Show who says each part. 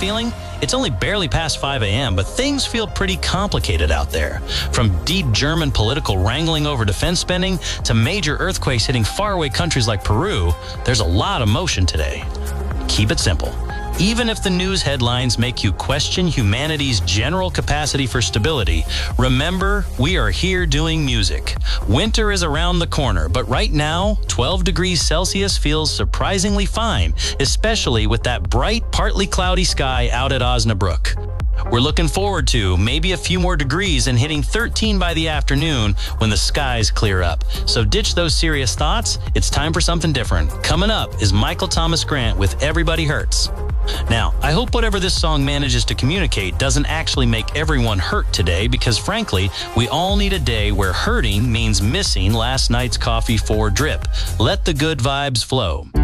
Speaker 1: feeling? It's only barely past 5 a.m., but things feel pretty complicated out there. From deep German political wrangling over defense spending to major earthquakes hitting faraway countries like Peru, there's a lot of motion today. Keep it simple. Even if the news headlines make you question humanity's general capacity for stability, remember, we are here doing music. Winter is around the corner, but right now, 12 degrees Celsius feels surprisingly fine, especially with that bright, partly cloudy sky out at Osnabrück. We're looking forward to maybe a few more degrees and hitting 13 by the afternoon when the skies clear up. So ditch those serious thoughts. It's time for something different. Coming up is Michael Thomas Grant with Everybody Hurts. Now, I hope whatever this song manages to communicate doesn't actually make everyone hurt today, because frankly, we all need a day where hurting means missing last night's coffee for drip. Let the good vibes flow.